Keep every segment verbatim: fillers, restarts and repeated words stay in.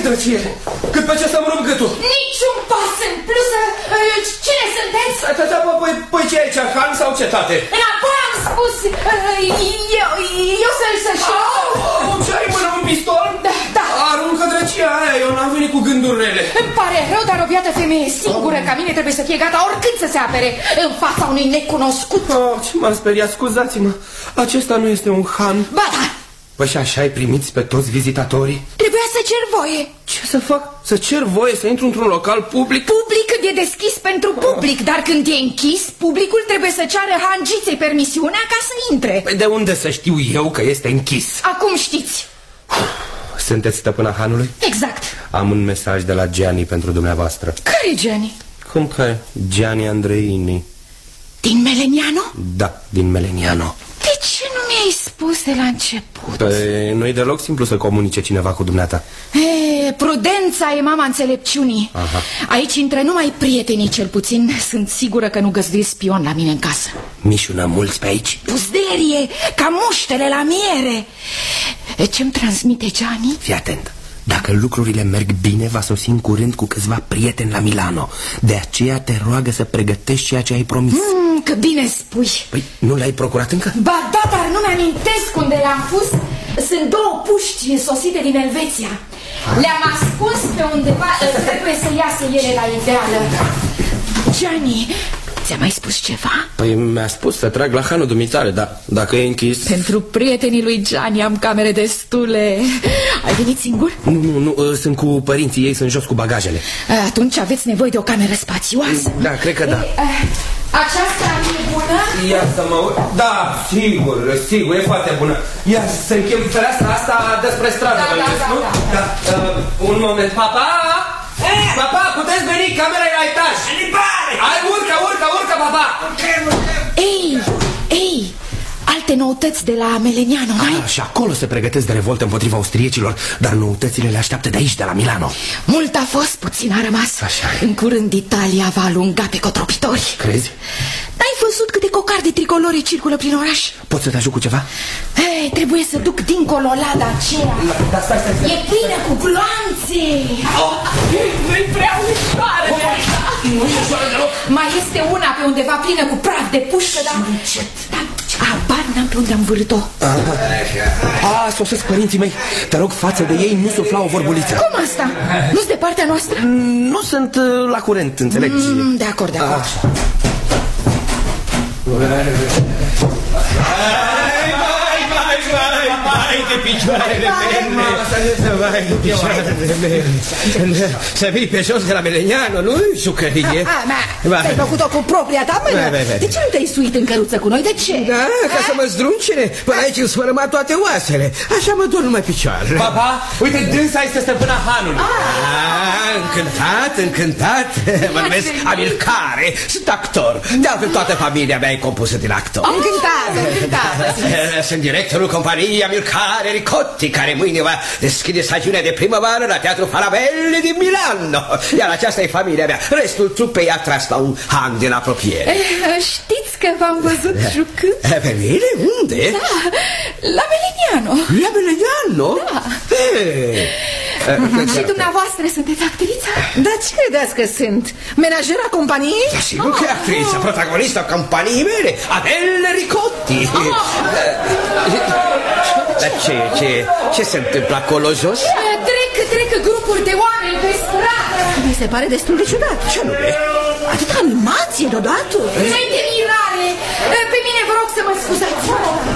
drăcie? Cât pe ce să-mi rup gâtul? Niciun pas în plus. Cine sunteți? Păi, păi ce aici, Han sau cetate? Înapoi am spus. Eu, eu să-l să știu. Ce ai, mână, un pistol? Da, da. Aruncă drăcia aia, eu n-am venit cu gânduri rele. Îmi pare rău, dar o biată femeie singură ca mine trebuie să fie gata oricând să se apere în fața unui necunoscut. Oh, ce m-am speriat, scuzați-mă. Acesta nu este un Han. Ba da. Păi și așa ai primiți pe toți vizitatorii? Trebuia să cer voie. Ce să fac? Să cer voie să intru într-un local public? Public când e deschis pentru public, dar când e închis, publicul trebuie să ceară hangiței permisiunea ca să intre. Păi de unde să știu eu că este închis? Acum știți. Sunteți stăpâna Hanului? Exact. Am un mesaj de la Gianni pentru dumneavoastră. Care e Gianni? Cum care? Gianni Andreini. Din Meleniano? Da, din Meleniano. De ce nu mi-ai spus de la început? Păi nu-i deloc simplu să comunice cineva cu dumneata. E, prudența e mama înțelepciunii. Aha. Aici intră numai prietenii, cel puțin. Sunt sigură că nu găzduiesc spion la mine în casă. Mișună mulți pe aici? Puzderie, ca muștele la miere. Ce-mi transmite Gianni? Fii atent. Dacă lucrurile merg bine, va sosi în curând cu câțiva prieteni la Milano. De aceea te roagă să pregătești ceea ce ai promis. mm, Că bine spui. Păi nu l-ai procurat încă? Ba da, dar nu mi-amintesc unde le-am pus. Sunt două puști sosite din Elveția. Le-am ascuns pe undeva. Trebuie să iasă ele la ideală. Gianni, ți-a mai spus ceva? Păi mi-a spus să trag la Hanul dumitare, dar dacă e închis... Pentru prietenii lui Gianni am camere destule. Ai venit singur? Nu, nu, nu, sunt cu părinții ei, sunt jos cu bagajele. Atunci aveți nevoie de o cameră spațioasă. Da, cred că da. Aceasta e bună? Ia să mă uit. Da, sigur, sigur, e foarte bună. Ia să închem fereastra asta despre stradă. Da, da, da, nu? da, da. da. Uh, un moment, papa! Eh, papa, puteți veni, camera e la etaj. Hai, urcă, urcă, urcă, papa! Ei, ei, alte noutăți de la Meleniano, nu? Ah, și acolo se pregătesc de revoltă împotriva austriecilor, dar noutățile le așteaptă de aici, de la Milano. Mult a fost, puțin a rămas. Așa. În curând Italia va alunga pe cotropitori. Crezi? N-ai văzut câte cocarde tricolore circulă prin oraș? Pot să te ajut cu ceva? Ei, trebuie să duc dincolo lada aceea. Da, stai, stai, stai. E plină cu gloanțe. Oh, nu-i prea ușoară. Mai este una pe undeva plină cu praf de pușcă, dar... Da, abar n-am pe unde am vârât-o. Ah, sosesc părinții mei. Te rog, față de ei nu sufla o vorbuliță. Cum asta? Nu-s de partea noastră? Nu sunt uh, la curent, înțelegi? Mm, de acord, de acord. Așa. Vai de picioarele mele, vai de picioarele mele. Să vii pe jos de la Meleniano, nu-i jucărie. Ți-ai făcut-o cu propria ta mână. De ce nu te-ai suit în căruță cu noi? De ce? Da, ca să mă zdruncine. Până aici îmi sfărâma toate oasele. Așa mă dor numai picioarele. Papa, uite, dânsa este stăpâna Hanului. Ah, încântat, încântat. Mă numesc Amilcare, sunt actor. De altfel toată familia mea e compusă din actori. Încântat, încântat. Sunt directorul companiei Amilcare Ricotti, care mâine va deschide stagiunea de primăvară la Teatru Falabelle din Milano. Iar aceasta e familia mea. Restul trupei a tras la un hang din apropiere. Știți că v-am văzut jucând? Pe mine? Unde? Da, la Meleniano. La Meleniano? Da. Și dumneavoastră sunteți actrița? Dar ce credeți că sunt? Menajera companiei? Da, sigur că e actrița, protagonistă companiei mele, Adele Ricotti. Dar ce, ce, ce se întâmplă acolo jos? Trec, trec grupuri de oameni pe stradă. Mi se pare destul de ciudat. Ce anume? Atâta animație deodată. Ce de mirare! Pe mine vă rog să mă scuzați.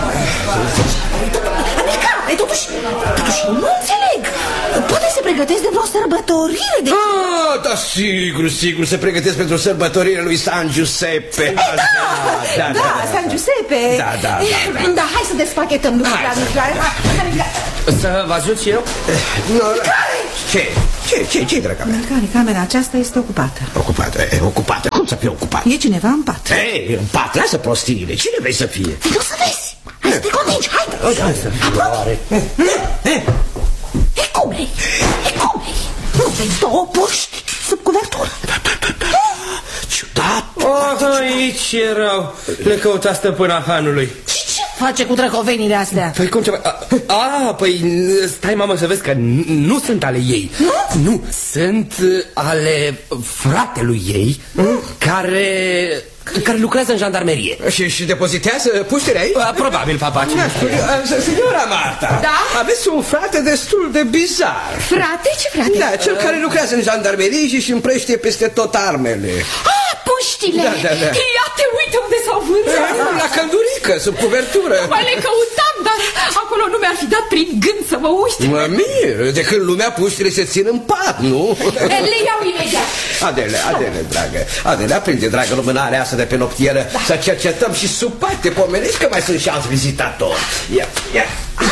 Amilcare, totuși, totuși nu înțeleg. Poate se pregătesc de vreo sărbătorire de... Ah, da, sigur, sigur, se pregătesc pentru sărbătorirea lui San Giuseppe. Da, da, da, San Giuseppe. Da, da, da. Da, hai să despachetăm lucrurile, Amilcare. Să vă ajut și eu? Ce? Ce, ce, ce, draga mea? Amilcare, camera aceasta este ocupată. Ocupată, e, ocupată, cum să fie ocupată? E cineva în pat. Ei, în pat, lasă prostiile, cine vrei să fie? Nu să vezi. Hai să te convingi, hai. Hai să fie. E cum e? E cum e? Nu vezi două puști sub cuvertură? Da, da, da, da. Ciudat. Oh, aici erau. Le căuta stăpâna Hanului. Și ce face cu drăcovenile astea? Păi cum ceva? A, a, păi stai, mamă, să vezi că nu sunt ale ei. Nu? Nu, sunt ale fratelui ei, mm? care... care lucrează în jandarmerie. Și, și depozitează puștile aici? Probabil, papa. Signora Marta, da? aveți un frate destul de bizar. Frate? Ce frate? Da, cel uh... care lucrează în jandarmerie și își împrăștie peste tot armele. Ah, puștile! Da, da, da. Ia te uite unde s-au vârțat. La căldurică, sub cuvertură. Mă le căutam, dar acolo nu mi-ar fi dat prin gând să mă uit. Mă mir, de când lumea puștile se țin în pat, nu? Le iau imediat. Adele, Adele, dragă, Adele, aprinde, dragă, lumânarea asta de pe noptieră, da. Să cercetăm și sub pat, te pomenești că mai sunt și alți vizitatori. Ia, ia.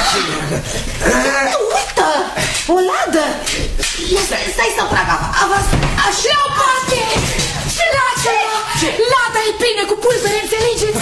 Uită, o ladă. Ia stai, stai să trag apa. Așa, poate! Lasă-mă! Lada e plină cu pulbere, înțelegeți?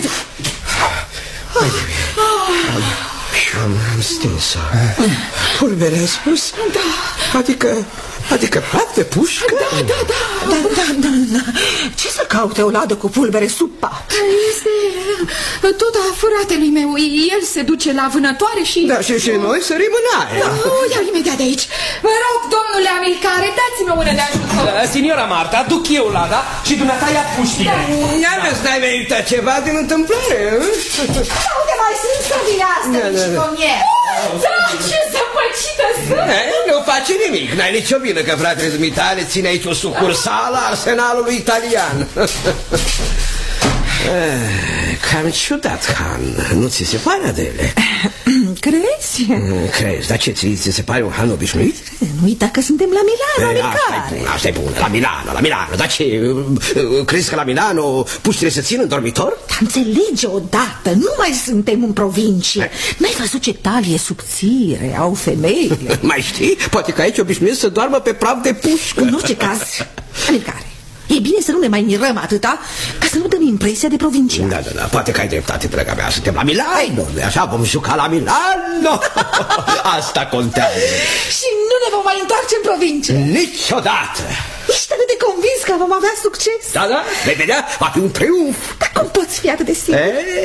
Am, am stins-o. Pulbere, ai spus? Da. Adică... Adică praf de pușcă? Da, da, da. Da, da, da, da. Ce să caute o ladă cu pulbere sub pat? Este tot a fratelui meu. El se duce la vânătoare și... Da, și, și noi sărim în aer. Da, iau imediat de aici. Vă rog, domnule Amilcare, dați-mi o mână de ajutor. uh, Signora Marta, duc eu lada și dumneata ia puștile. Ia vezi, n-ai meritat ceva din întâmplare? Unde mai sunt sările astea, da, da, da. Da, ce zăpăcită sunt. Nu face nimic, n-ai nicio vină că fratele dumitale ține aici o sucursală a arsenalului italian. Cam ciudat, Han. Nu ți se pare, Adele? Crezi? Crezi, dar ce, ți, ți se pare un Han obișnuit? Nu uita că suntem la Milano, Amilcare. Asta e bun, la Milano, la Milano. Dar ce, crezi că la Milano puștile se țin în dormitor? Dar înțelege odată, nu mai suntem în provincie. N-ai văzut ce talie subțire au femeile? Mai știi? Poate că aici obișnuiesc să doarmă pe praf de pușcă. În orice caz, Amilcare, e bine să nu ne mai mirăm atâta, ca să nu dăm impresia de provincial. Da, da, da, poate că ai dreptate, draga mea. Suntem la Milano, așa vom juca la Milano. Asta contează. Și nu ne vom mai întoarce în provincie. Niciodată. Ești atât de convins că vom avea succes? Da, da, vei vedea, va fi un triumf. Dar cum poți fi atât de sigur?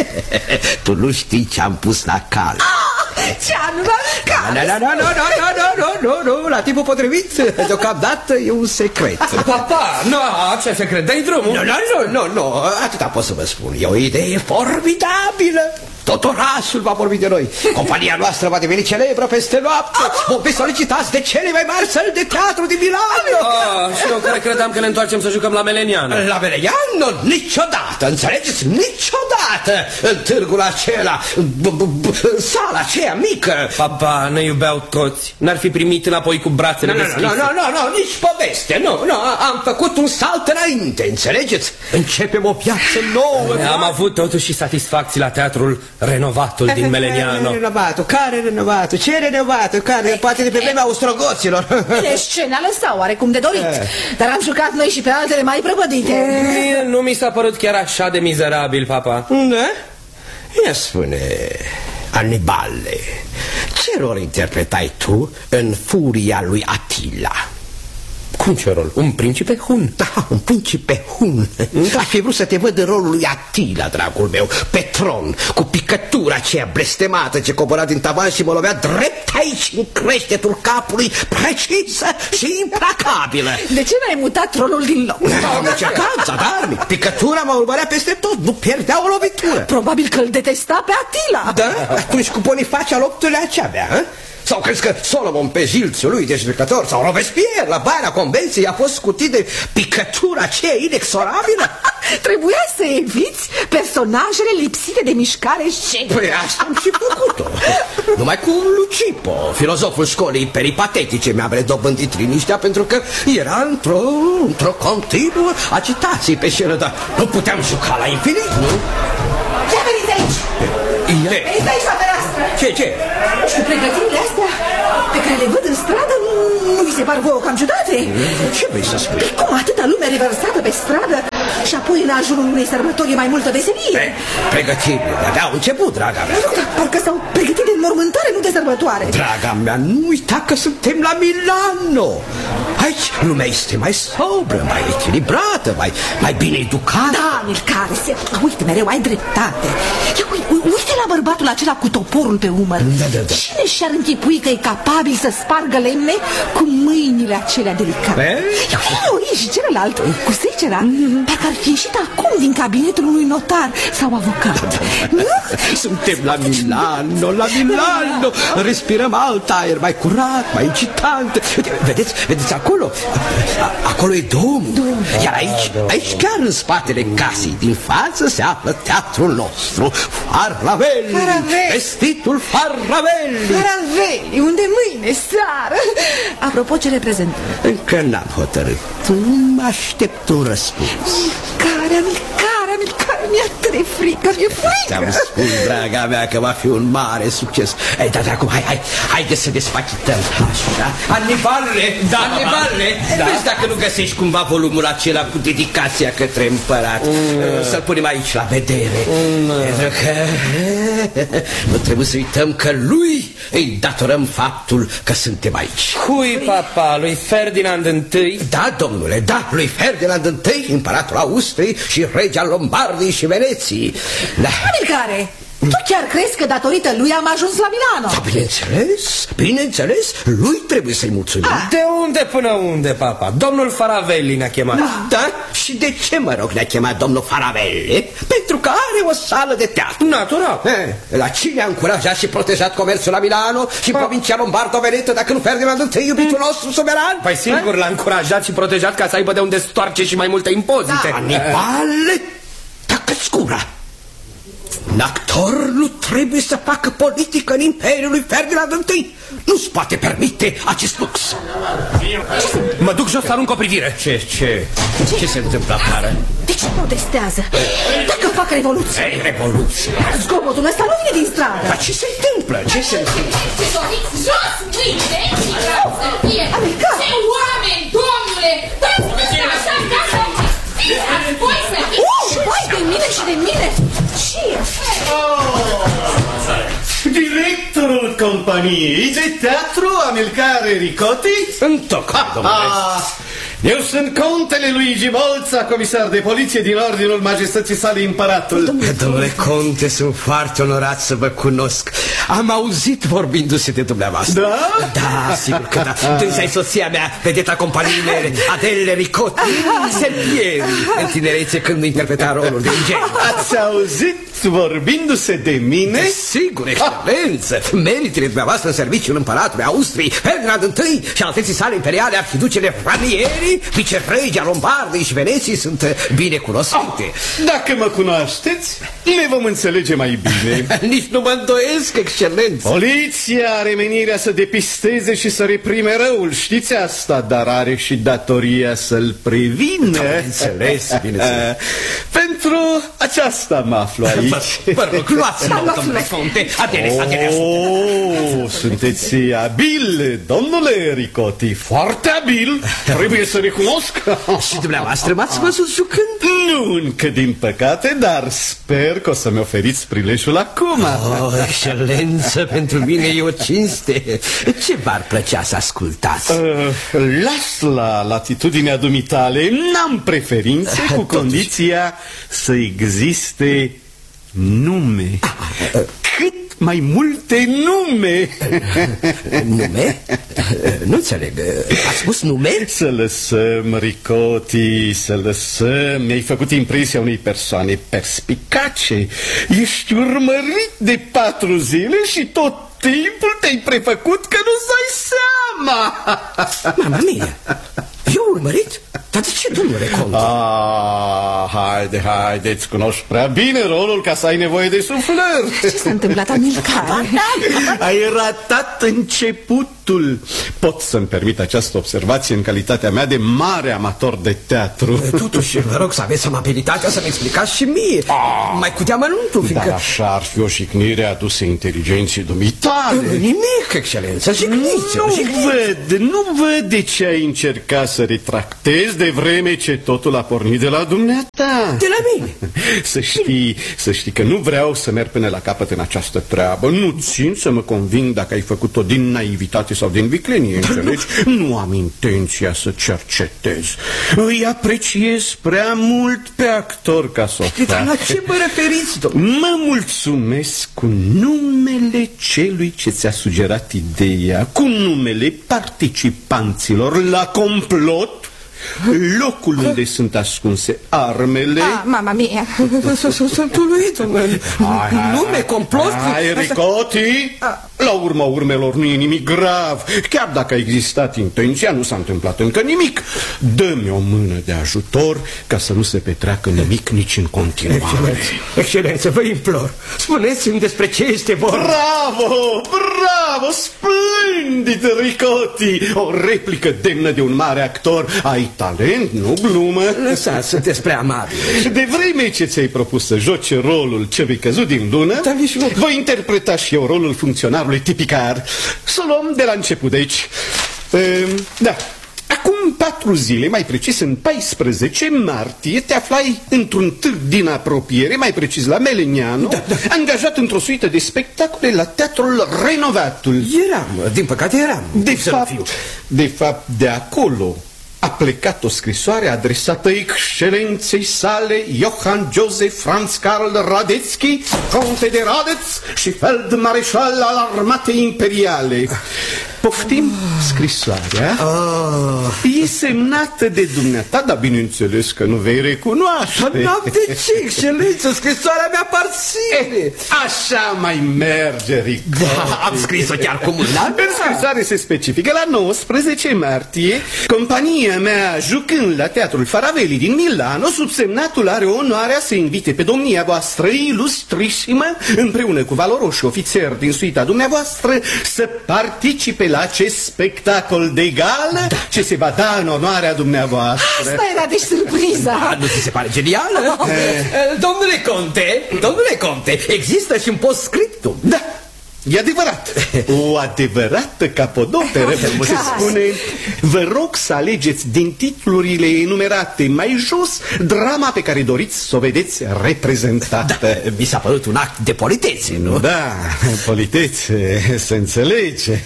Tu nu știi ce am pus la cal. Ce anume? Nu, nu, nu, nu, nu, nu, nu, nu, la timpul potrivit. Deocamdată e un secret. Papa, nu, ce secret, dai drumul. Nu, nu, nu, nu, atâta pot să vă spun. E o idee formidabilă. Tot orașul va vorbi de noi. Compania noastră va deveni celebră peste noapte. Vom fi solicitați de cele mai mari săli de teatru din Milano. Ah, și eu care credeam că ne întoarcem să jucăm la Meleniano. La Meleniano? Niciodată, înțelegeți? Niciodată. În târgul acela, în sala aceea mică. Papa, ne iubeau toți. N-ar fi primit înapoi cu brațele deschise. Nu, nu, nu, nu, nici poveste. Nu, nu, am făcut un salt înainte, înțelegeți? Începem o viață nouă. Am avut totuși satisfacții la teatrul renovatul din Meleniano. Renovatul? Care renovatul? Ce renovatul? Care? Poate de pe vremea ostrogoților. Bine, scena lăsa oarecum de dorit. Dar am jucat noi și pe altele mai prăpădite. Nu mi s-a părut chiar așa de mizerabil, papa. Da? Ia spune, Annibale, ce rol interpretai tu în Furia lui Attila? Cum ce rol? Un principe hun? Da, un principe hun. Aș fi vrut să te văd în rolul lui Attila, dragul meu, pe tron, cu picătura aceea blestemată ce cobora din tavan și mă lovea drept aici în creștetul capului, precisă și implacabilă. De ce n-ai mutat tronul din loc? Am încercat, zadarnic. Picătura mă urmărea peste tot, nu pierdea o lovitură. Probabil că îl detesta pe Attila. Da? Atunci cu Boniface al optulea ce avea, hă? Sau crezi că Solomon pe jilțul lui de judecător sau Robespierre la Baia Convenției a fost scutit de picătura aceea inexorabilă? Trebuia să eviți personajele lipsite de mișcare scenă. Păi asta am și făcut-o. Numai cu Lucipo, filozoful școlii peripatetice, mi-a redobândit liniștea pentru că era într-o într-o continuă agitație pe scenă, dar nu puteam juca la infinit, nu? Ce veniți aici? Ce? Veniți aici la fereastră. Ce, ce? Și pregătirile astea pe care le văd în stradă nu, nu vi se par vouă cam ciudate? Ce vrei să spui? Păi cum atâta lume revărsată pe stradă și apoi în ajunul unei sărbători e mai multă veselie? Pregătirile de-abia au început, draga mea. Nu, dar parcă s-au pregătit de înmormântare, nu de sărbătoare. Draga mea, nu uita că suntem la Milano. Aici lumea este mai sobră, mai echilibrată, mai, mai bine educată. Da, Amilcare, se... uite, mereu ai dreptate. Ia uite, Uite la bărbatul acela cu toporul pe umăr. Da, da, da. Cine și-ar închipui că e capabil să spargă lemne cu mâinile acelea delicate? Eu, și celălalt, cu secera, parcă ar fi ieșit acum din cabinetul unui notar sau avocat. Nu? Suntem la Milano, la Milano. Respirăm alt aer, mai curat, mai incitant. Vedeți, vedeți acolo? Acolo e domnul. Iar aici, aici chiar în spatele casei din față se află teatrul nostru, Faravelli. Faravelli. Vestitul Faravelli. Faravelli, unde mâine seară. Apropo, ce reprezintă? Încă n-am hotărât. Mă aștept un răspuns. Care, amilcare, amilcare, mi-a trei frică, mi-e frică. Ți-am spus, draga mea, că va fi un mare succes. Ei, dar acum, hai, hai, haide să despachităm. Așa. Annibalule, da, Annibalule, da. Vezi dacă nu găsești cumva volumul acela cu dedicația către împărat. Mm. Să-l punem aici la vedere. Mm. Pentru că nu trebuie să uităm că lui îi datorăm faptul că suntem aici. Cui, papa? Lui Ferdinand întâi? Da, domnule, da, lui Ferdinand întâi, împăratul Austriei și rege al Lombardiei și Veneției. Da. Amilcare, tu chiar crezi că datorită lui am ajuns la Milano? Da, bineînțeles, bineînțeles, lui trebuie să-i mulțumim. Ah. De unde până unde, papa? Domnul Faravelli ne-a chemat. Da. Da? Și de ce, mă rog, ne-a chemat domnul Faravelli? Pentru că are o sală de teatru. Natural. Eh, la cine a încurajat și protejat comerțul la Milano și în provincia Lombardo-Veneto, dacă nu Ferdinand întâi, iubitul nostru suveran? Păi singur l-a încurajat și protejat ca să aibă de unde stoarce și mai multe impozite. Da. Anibale, tacă-ți gura! Un actor nu trebuie să facă politică în Imperiul lui Ferdinand întâi. Nu-ți poate permite acest lux. Mă duc jos să arunc o privire. Ce, ce? Ce se întâmplă afară? De ce protestează? Dacă fac revoluție. Ei, revoluție. Zgomotul ăsta nu vine din stradă. Dar ce se întâmplă? Ce se întâmplă? Ce doriți? Jos mâine și vreau să fie. Ce oameni, domnule! Dați-mi așa, ca să fiți voi să fiți. Vai de mine și de mine. Ce? Directorul companiei de teatru Amilcare Ricotti? Întocmai, domnule. Eu sunt contele Luigi Bolza, comisar de poliție din Ordinul Majestății Sale Împăratul. Domnule, domnule conte, sunt foarte onorat să vă cunosc. Am auzit vorbindu-se de dumneavoastră. Da? Da, sigur că da. Dânsa-i soția mea, vedeta companiei mele, Adele Ricotti, Serpieri, în tinerețe când interpreta rolul de ingeniu. Ați auzit vorbindu-se de mine? Sigur, excelență. Meritele dumneavoastră în serviciul împăratului Austriei, Ferdinand întâi și alteții sale imperiale, arhiducele Ranieri, viceregi al Lombardiei și Veneției sunt bine cunoscute. Oh, dacă mă cunoașteți, le vom înțelege mai bine. Nici nu mă îndoiesc, excelență. Poliția are menirea să depisteze și să reprime răul, știți asta, dar are și datoria să-l prevină. Bineînțeles, bineînțeles. Pentru aceasta mă aflu aici. Vă rog, luați-mă, domnule conte. Adele, Adele. Oh, sunteți abil, domnule Ricotti, foarte abil. Trebuie să recunosc. Și dumneavoastră m-ați văzut jucând? Nu încă, din păcate, dar sper că o să-mi oferiți prilejul acum. Oh, excelență, pentru mine e o cinste. Ce v-ar plăcea să ascultați? Uh, las la latitudinea dumitale. N-am preferințe, cu condiția să existe nume. Cât mai multe nume. Nume? Nu înțeleg. Ați spus nume? Să lăsăm, Ricotti, să lăsăm. Mi-ai făcut impresia unei persoane perspicace. Ești urmărit de patru zile și tot timpul te-ai prefăcut că nu-ți dai seama. Mama mia, eu urmărit? Dar de ce, domnule conte? Ah, haide, haide, îți cunoști prea bine rolul ca să ai nevoie de suflări. Ce s-a întâmplat, Amilcare? Ai ratat începutul. Pot să-mi permit această observație în calitatea mea de mare amator de teatru. Totuși, vă rog să aveți amabilitatea să-mi explicați și mie. Ah, mai cu deamănuntul, fiindcă... Dar așa ar fi o jignire adusă inteligenței dumitale. Nimic, excelență, jigniți-o, Nu jigniți. văd, nu văd de ce ai încercat să retractezi de vreme ce totul a pornit de la dumneata. De la mine. Să știi, să știi că nu vreau să merg până la capăt în această treabă. Nu țin să mă conving dacă ai făcut-o din naivitate sau din viclenie, înțelegi? Nu am intenția să cercetez. Îi apreciez prea mult pe actor ca să o fac. Dar la ce vă referiți, domnule? Mă mulțumesc cu numele celui ce ți-a sugerat ideea, cu numele participanților la complot, locul unde sunt ascunse armele. Ah, mama mia. Sunt uluit, domnule. Nume, complot. Hai, Ricotti. La urma urmelor nu e nimic grav. Chiar dacă a existat intenția, nu s-a întâmplat încă nimic. Dă-mi o mână de ajutor ca să nu se petreacă nimic nici în continuare. Excelență, vă implor, spuneți-mi despre ce este vorba. Bravo, bravo, splendid, Ricotti. O replică demnă de un mare actor. Ai talent, nu glumă. Lăsați, sunteți prea amabili. De vreme ce ți-ai propus să joci rolul celui căzut din lună, Dar nici nu... voi interpreta și eu rolul funcționarului tipicar. Să luăm de la început de aici. E, da. Acum patru zile, mai precis în paisprezece martie, te aflai într-un târg din apropiere, mai precis la Melegnano, da, da. angajat într-o suită de spectacole la Teatrul Renovatul. Eram, din păcate eram. De fapt, de fapt, de acolo a plecat o scrisoare adresată excelenței sale Johann Joseph Franz Karl Radetzky, conte de Radetz și feldmareșal al armatei imperiale. Poftim, scrisoarea oh. e semnată de dumneata, dar bineînțeles că nu vei recunoaște. N-am de ce, excelență, scrisoarea mea aparține. Așa mai merge, Ricotti. Da, am scris-o chiar cu mâna. În scrisoare se specifică la nouăsprezece martie, compania mea, jucând la Teatrul Faravelli din Milano, subsemnatul are onoarea să invite pe domnia voastră ilustrissimă, împreună cu valoroși ofițeri din suita dumneavoastră, să participe la acest spectacol de gală ce se va da în onoarea dumneavoastră. Asta era deci surpriza. Da, nu ți se pare genială? Domnule Conte, domnule Conte, există și un postscriptum. Da. E adevărat. O adevărată capodoperă. Se spune: vă rog să alegeți din titlurile enumerate mai jos drama pe care doriți să o vedeți reprezentată. Da, mi s-a părut un act de politețe, nu? Da, politețe, se înțelege.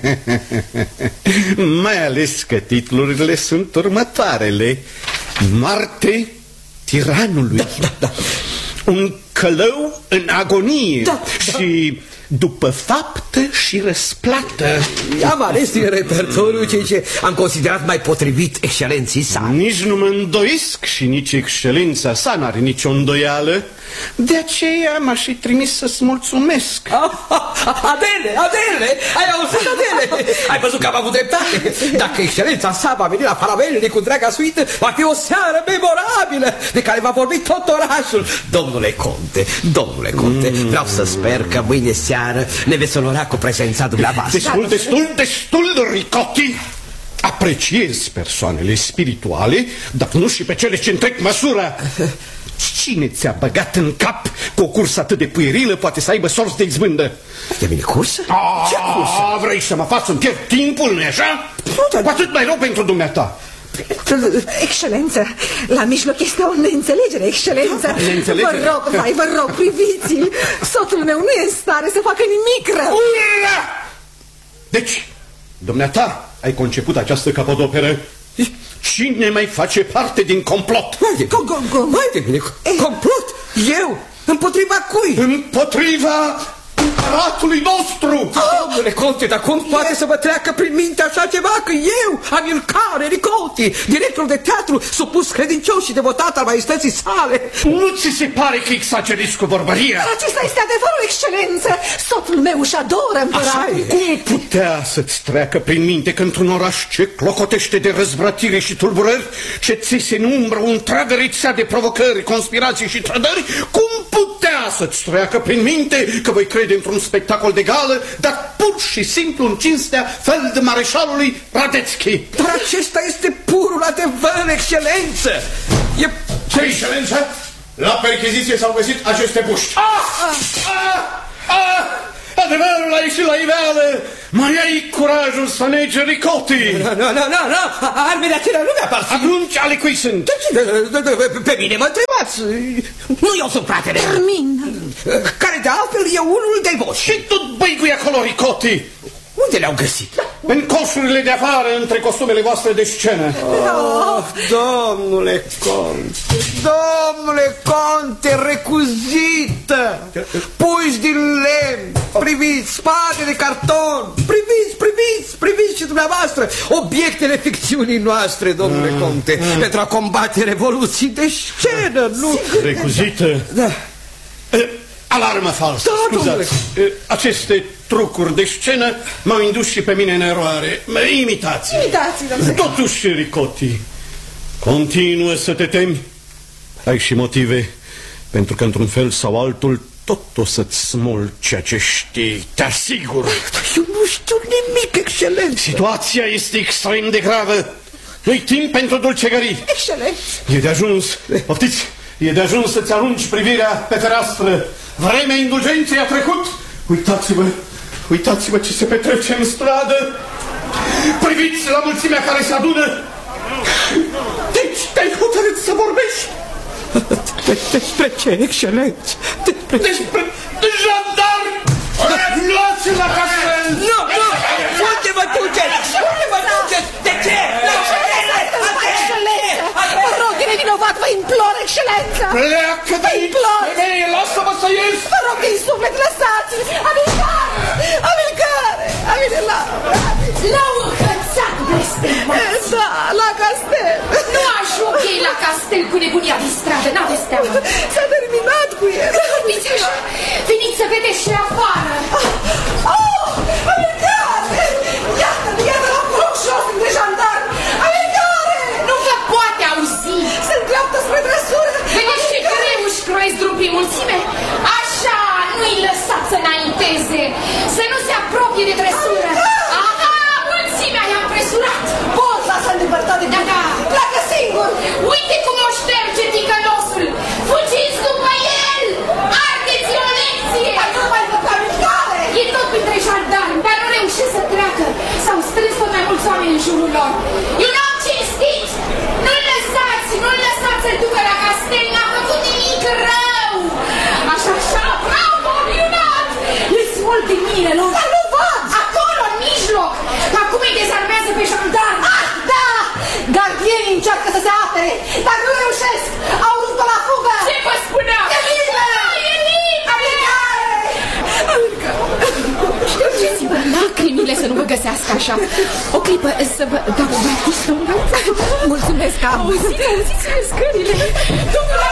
Mai ales că titlurile sunt următoarele: Marte tiranului, da, da, da. Un călău în agonie, da, și da. După faptă și răsplată. Am ales din repertoriu ceea ce am considerat mai potrivit excelenții sale. Nici nu mă îndoiesc și nici excelența sa n-are nicio îndoială. De aceea m-aș fi trimis să-ți mulțumesc. Adele, Adele, ai auzit, Adele? Ai văzut că am avut dreptate? Dacă excelența sa va veni la Faravelli cu întreaga suită, va fi o seară memorabilă de care va vorbi tot orașul. Domnule Conte, domnule Conte, mm. vreau să sper că mâine seară ne veți onora cu prezența dumneavoastră. Destul, destul, destul, Ricotti. Apreciez persoanele spirituale, dar nu și pe cele ce întrec măsura. Cine ți-a băgat în cap că o cursă atât de puerilă poate să aibă sorți de izbândă? De mine cursă? A, ce cursă? Vrei să mă faci să-mi pierd timpul, nu-i așa? Cu atât mai rău pentru dumneata. Excelență, la mijloc este o neînțelegere, excelență. Neînțelegere? Vă rog, vai, vă rog, priviți-l. Soțul meu nu e în stare să facă nimic rău. Deci, dumneata, ai conceput această capodoperă? Cine mai face parte din complot? Mai de mine, complot? Eu? Împotriva cui? Împotriva împăratului nostru! Domnule Conte, dar cum poate să vă treacă prin minte așa ceva? Că eu, Amilcare Ricotti, director de teatru, supus credincios și devotat al maestății sale. Nu ți se pare că exagerezi cu vorbăria? Dar acesta este adevărul, excelență. Soțul meu își adoră împăratul. Cum putea să-ți treacă prin minte că într-un oraș ce clocotește de răzvrătire și tulburări, ce ți se numbră o întreagă rețea de provocări, conspirații și trădări, cum putea să-ți treacă prin minte că voi crede într-un spectacol de gală, dar pur și simplu în cinstea feldmareșalului Radetzky? Dar acesta este purul adevăr, excelență! E... Ce, excelență? La percheziție s-au găsit aceste puști. Ah! Ah! Ah! Adevărul a ieșit la iveală! Mai ai curajul să negi, Ricotti? Nu, nu, nu, nu, nu, armele acelea nu mi-aparțin. Atunci ale cui sunt? Pe mine mă întrebați. Nu eu sunt fratele. Termin. Care de altfel e unul de voci. Și tu băigui acolo, Ricotti? Unde le-au găsit? în coșurile de afară, între costumele voastre de scenă. Oh, domnule Conte, domnule Conte, recuzită, puși din lemn, priviți, spate de carton, priviți, priviți, priviți și dumneavoastră obiectele ficțiunii noastre, domnule mm. Conte, mm. pentru a combate revoluții de scenă, nu? Recuzită? Da. Alarmă falsă, da, scuzați. Aceste trucuri de scenă m-au indus și pe mine în eroare. Imitați. Imitați, domnule. Totuși, Ricotti, continuă să te temi. Ai și motive, pentru că într-un fel sau altul tot o să-ți smulg ceea ce știi, te asigur. Eu nu știu nimic, excelență. Situația este extrem de gravă. Nu-i timp pentru dulcegării. Excelent. E de ajuns, poftiți, e de ajuns să-ți arunci privirea pe fereastră. Vremea indulgenței a trecut. Uitați-vă, uitați-vă ce se petrece în stradă. Priviți la mulțimea care se adună. Deci te-ai hotărât să vorbești? Despre ce, excelență? Despre ce? Despre jandarmi! Luați-l la castel! Nu, nu! Unde vă duceți? Unde vă duceți? De ce? Vă rog, e nevinovat, vă implor, excelență! Pleacă de aici! Femeie, lasă-mă să ies! Vă rog, din suflet, lăsați-mi! Amilcare! Amilcare! Amilcare! L-au înhățat, blestemat! Da, la castel! Nu ajung ei la castel cu nebunia din stradă, n-aveți teamă! S-a terminat cu el! Vorbiți așa! Veniți să vedeți și afară! Oh! Amilcare! Iată-l, iată-l acolo jos între jandarmi! Amilcare! Nu vă poate auzi! Se îndreaptă spre trăsură! Vedeți ce greu își croiesc drum prin mulțime? Așa, nu-i lăsați să înainteze! Să nu se apropie de trăsură! Aha, mulțimea i-a împresurat! Boza s-a îndepărtat de da, da. Pleacă singur! Uite cum o șterge ticălosul! Fugiți după el! Ardeți-i o lecție! Păi nu mai văd Amilcare! E tot printre jandarmi, dar nu reușesc să treacă. S-au strâns tot mai mulți oameni în jurul lor. E un om cinstit! Nu-l lăsați! Nu-l lăsați să-l ducă la castel! N-a făcut nimic rău! Așa, așa, bravo, minunat! Le smult din mine lor! Dar nu văd! Acolo, în mijloc! Acum îi dezarmează pe jandarmi! Ah, da! Gardienii încearcă să se apere, dar nu reușesc! Au rupt-o la fugă! Ce vă spuneam? E liber! E liber! Ștergeți-vă lacrimile să nu vă găsească așa. O clipă să vă dau o batistă. Mulțumesc, am Auziți, auziți scările. Domnule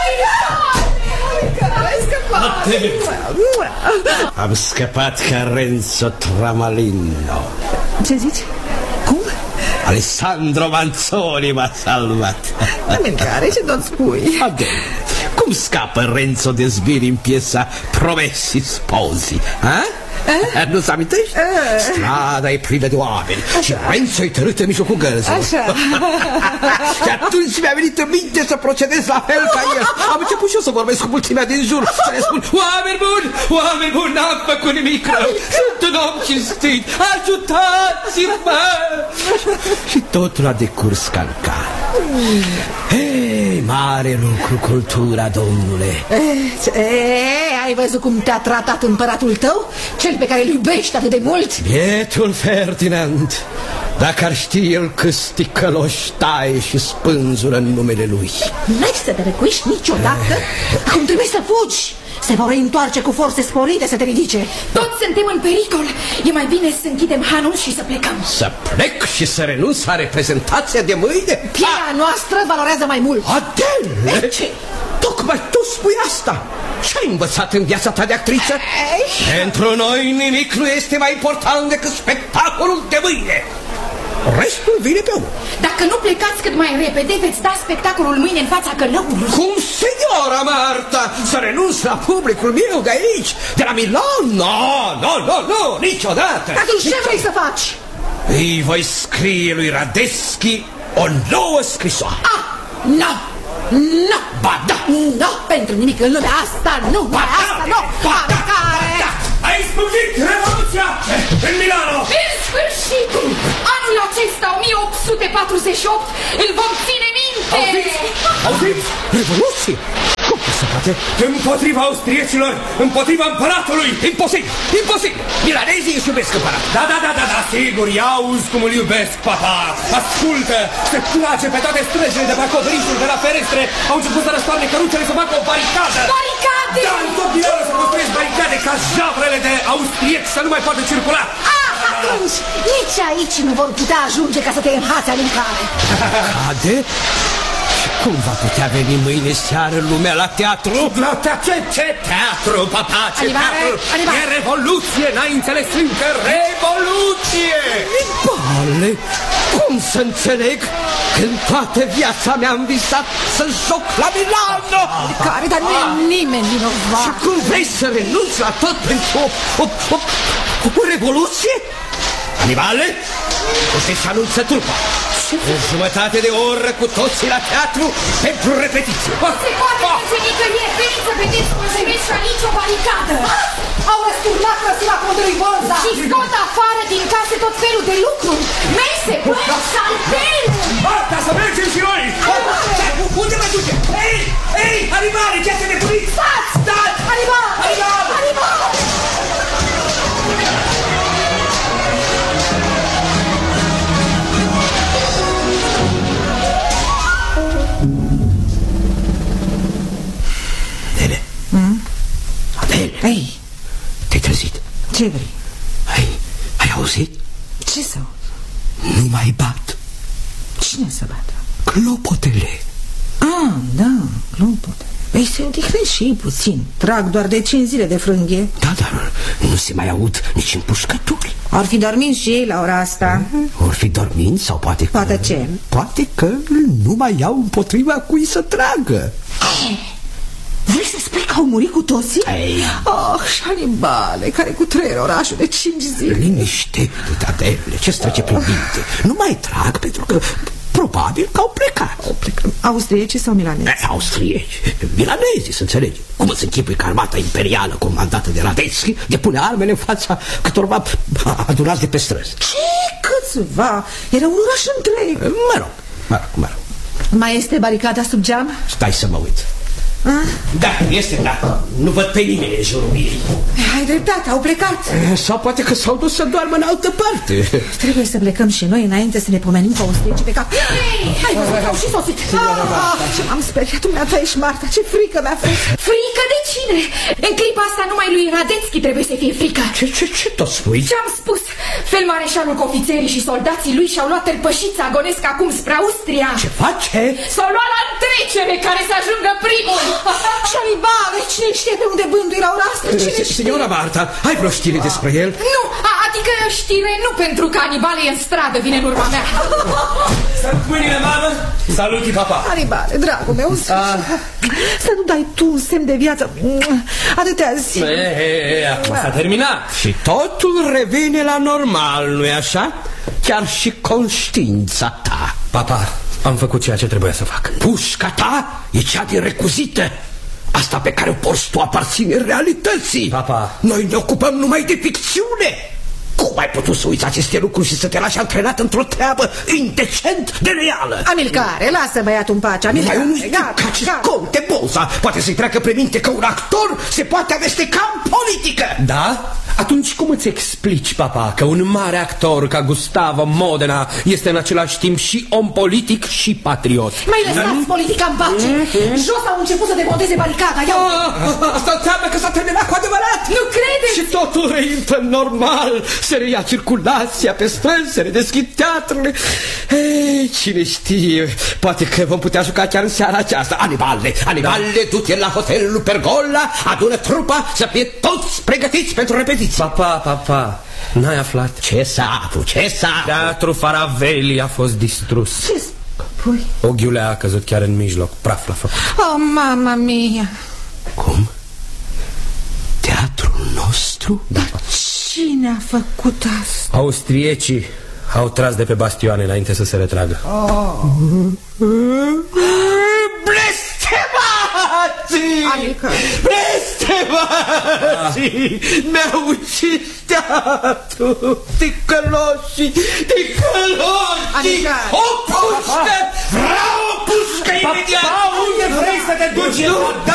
Am scăpat ca Renzo Tramalino. Ce zici? Cum? Alessandro Manzoni m-a salvat. Amilcare, ce tot spui? Adel, cum scapă Renzo de sbiri în piesa Promessi Sposi? Ha? Eh? Nu-ți amintești? Eh. Strada e plină de oameni. Așa. Și Renzo e tărât în mijlocul gărzilor. Așa. Și atunci mi-a venit în minte să procedez la fel ca el. Am început și eu să vorbesc cu mulțimea din jur, să le spun: oameni buni, oameni buni, n-am făcut nimic rău, sunt un om cinstit, ajutați-mă! Și totul a decurs calcar. Hei, mare lucru cultura, domnule. E, ai văzut cum te-a tratat împăratul tău? Cel pe care îl iubești atât de mult? Bietul Ferdinand, dacă ar ști el câți ticăloși taie și spânzură în numele lui. N-ai să te răcuiști niciodată? Acum trebuie să fugi. Se vor reîntoarce cu forțe sporite să te ridice. Toți suntem în pericol. E mai bine să închidem hanul și să plecăm. Să plec și să renunț la reprezentația de mâine? Pielea noastră valorează mai mult. Adele! Ce? Tocmai tu spui asta. Ce-ai învățat în viața ta de actriță? Ei. Pentru noi nimic nu este mai important decât spectacolul de mâine. Restul vine pe urmă. Dacă nu plecați cât mai repede, veți da spectacolul mâine în fața călăului. Cum, signora Marta, să renunț la publicul meu de aici, de la Milan? Nu, nu, nu, nu, niciodată. Atunci ce vrei să faci? Îi voi scrie lui Radetzky o nouă scrisoare. Ah, nu, nu, ba da, nu, pentru nimic în lumea asta, nu, ba da, asta, nu, ba da, ba da. Ai spăgit revoluția în Milano. În sfârșit, anul acesta, o mie opt sute patruzeci și opt, îl vom ține minte. Auziți? Auziți? Revoluție? Cum să Împotriva austriecilor, împotriva împăratului. Imposibil, imposibil. Milanezii își iubesc împăratul. Da, da, da, da, da, sigur, ia auzi cum îl iubesc, papa. Ascultă, se trage pe toate străjile de pe acoperișuri, de la ferestre. Au început să răstoarne căruțele, să facă o baricadă. Baricade! Da, în tot Milano să construiesc baricade ca javrele de austrieci să nu mai poată circula. Ah, atunci, nici aici nu vor putea ajunge ca să te înhațe Amilcare. Cade? Și cum va putea veni mâine seară lumea la teatru? La teatru? Ce, ce teatru, papa? Ce Animare, teatru? animare. E revoluție, n-ai înțeles încă? Revoluție! Bale, cum să înțeleg când toată viața mi-am visat să joc la Milano? Care, dar nu e nimeni vinovat. Și cum vrei să renunți la tot pentru o, o, o, o revoluție? Anibale, puteți să anunță trupa. O jumătate de oră cu toții la teatru pentru repetiție. Se poate merge nicăieri, veniți să vedeți cum se merge nici o baricadă. Au răsturnat răsura contelui Borza Și scot afară din case tot felul de lucruri. Mese, băi, saltele. Marta, să mergem și noi! Unde mă duce? Ei, ei, animale, ce ați nebunit? Stați! Stați! Animal! Animal! Animal! Adele. Mm? Adele. Ei, Te-ai trezit? ce vrei? Ai, ai auzit? Ce să? Nu mai bat. Cine să bată? Clopotele. Ah, da, clopotele. Ei, se odihnește și ei puțin. Trag doar de cinci zile de frânghie. Da, dar nu se mai aud nici împușcături. Ar fi dormit și ei la ora asta. Or fi dormind sau poate că... Poate ce? Poate că nu mai iau împotriva cui să tragă. Vrei să spui că au murit cu toții? Ei. Oh, Șanibale, care cu trei orașul de cinci zile. Liniștește-te, Adele, ce-ți trece prin minte? Nu mai trag pentru că probabil că au plecat. Au plecat. Austrieci sau milanezi? E, austrieci, milanezi, să înțelegi. Cum îți închipui că armata imperială comandată de Radetzky depune armele în fața câtorva adunați de pe străzi? Ce câțiva? Era un oraș întreg. Mă rog, mă rog, mă rog. Mai este baricada sub geam? Stai să mă uit. Ah? Da, este, da. Nu văd pe nimeni în jurul ei. Ai dreptate, au plecat. Sau poate că s-au dus să doarmă în altă parte. Trebuie să plecăm și noi înainte să ne pomenim cu austriecii pe cap. Hai, văzut, au și sosit. Ce m-am speriat, dumneata ești, Marta, ce frică mi-a fost. Frică de cine? În clipa asta numai lui Radetzky trebuie să fie frică. Ce, ce, ce tot spui? Ce-am spus? Felmareșalul cu ofițerii și soldații lui și-au luat tălpășița agonesc acum spre Austria. Ce face? S-au luat la întrecere care să ajungă primul. Șanibale, cine știe pe unde bândui la ora asta? Cine știe? Signora Marta, ai vreo știre despre el? Nu, a, adică știre nu pentru că Anibale e în stradă, vine în urma mea. Sunt mâinile, mamă. Saluti, papa. Anibale, dragul meu, să nu dai tu un semn de viață atâtea zile. E, e, e, acum s-a terminat. Și totul revine la normal, nu-i așa? Chiar și conștiința ta. Papa, am făcut ceea ce trebuia să fac. Pușca ta e cea din recuzită. Asta pe care o porți tu aparține realității. Papa. Noi ne ocupăm numai de ficțiune. Cum ai putut să uiți aceste lucruri și să te lași antrenat într-o treabă indecent de reală? Amilcare, lasă băiatul în pace. Numai Amilcare, unul știu gata, ca acest gata. conte Boza poate să-i treacă pe minte că un actor se poate amesteca în politică. Da? Atunci cum îți explici, papa, că un mare actor ca Gustavo Modena este în același timp și om politic și patriot? Mai lăsați politica în pace. Jos au început să demonteze baricada. Ia Ah, asta înseamnă că s-a terminat cu adevărat. Nu credeți? Și totul reintră normal. Se reia circulația pe străzi, se redeschid teatrele. Ei, cine știe, poate că vom putea juca chiar în seara aceasta. Anibale, Anibale, da. Du-te la hotelul Pergola, adună trupa să fie toți pregătiți pentru repetiție. Papa, papa, n-ai aflat? Ce s-a aflat? Ce s-a aflat? Teatru Faravelli a fost distrus. ce spui? O ghiulea a căzut chiar în mijloc, praf l-a făcut. Oh, mama mia. Cum? Teatrul nostru? Da. Cine a făcut asta? Austriecii au tras de pe bastioane înainte să se retragă. Oh. Blestemații! Adică? Blestemații! Mi-au ucis teatru! Ticăloșii! Ticăloșii! Adică? O pușcă! Vreau o pușcă imediat! Papa, unde vrei să te duci?